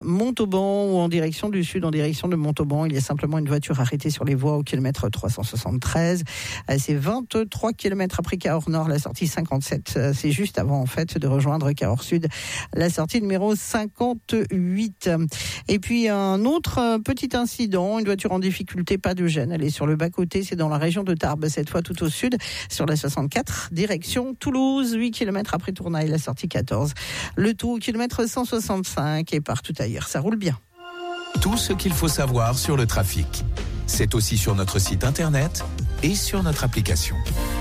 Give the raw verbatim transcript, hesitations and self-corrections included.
Montauban ou en direction du sud, en direction de Montauban. Il y a simplement une voiture arrêtée sur les voies au kilomètre trois cent soixante-treize. C'est vingt-trois kilomètres après Cahors Nord, la sortie cinquante-sept. C'est juste avant, en fait, de rejoindre Cahors Sud, la sortie numéro cinquante-huit. Et puis, un autre petit incident, une voiture en difficulté, pas de gêne. Elle est sur le bas-côté, c'est dans la région de Tarbes, cette fois tout au sud, sur la soixante-quatre, direction Toulouse, huit kilomètres après Tournai, la sortie quatorze. Le tout au kilomètre cent soixante-cinq et partout ailleurs. Ça roule bien. Tout ce qu'il faut savoir sur le trafic, c'est aussi sur notre site internet et sur notre application.